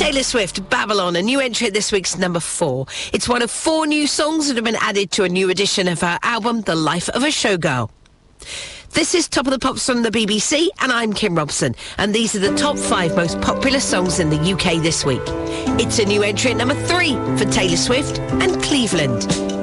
Taylor Swift, Babylon, a new entry at this week's number 4. It's one of 4 new songs that have been added to a new edition of her album, The Life of a Showgirl. This is Top of the Pops from the BBC, and I'm Kim Robson, and these are the top 5 most popular songs in the UK this week. It's a new entry at number 3 for Taylor Swift and Cleveland.